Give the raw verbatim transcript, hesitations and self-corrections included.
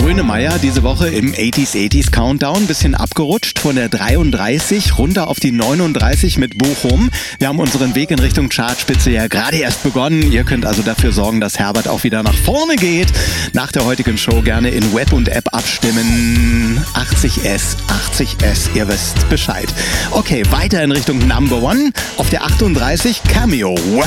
Grönemeyer diese Woche im achtziger achtziger Countdown. Bisschen abgerutscht von der dreiunddreißig runter auf die neununddreißig mit Bochum. Wir haben unseren Weg in Richtung Chartspitze ja gerade erst begonnen. Ihr könnt also dafür sorgen, dass Herbert auch wieder nach vorne geht. Nach der heutigen Show gerne in Web und App abstimmen. achtzig S, achtzig S, ihr wisst Bescheid. Okay, weiter in Richtung Number One. Auf der achtunddreißig Cameo. Wow.